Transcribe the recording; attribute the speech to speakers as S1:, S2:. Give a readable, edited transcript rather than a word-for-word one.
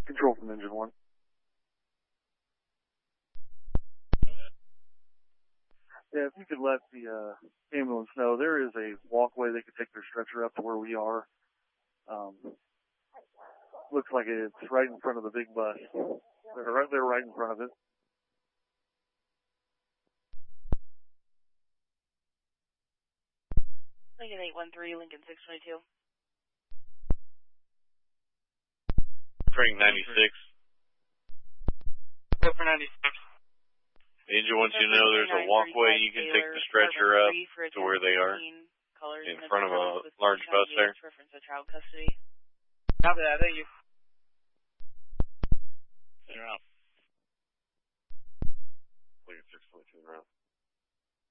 S1: Control from engine 1. Yeah, if you could let the ambulance know, there is a walkway they could take their stretcher up to where we are. Looks like it's right in front of the big bus. They're right in front of it.
S2: Lincoln 813, Lincoln 622.
S3: Frank 96.
S4: Go for 96.
S3: Angel wants you to know there's a walkway you can take the stretcher up to where they are in front of a large bus there.
S2: Reference to child custody.
S4: Copy that, thank you.
S3: You're out. Lincoln 622 around.